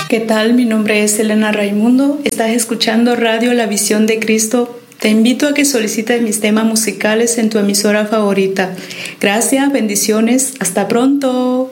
¿Qué tal? Mi nombre es Elena Raimundo. Estás escuchando Radio La Visión de Cristo. Te invito a que solicites mis temas musicales en tu emisora favorita. Gracias, bendiciones. Hasta pronto.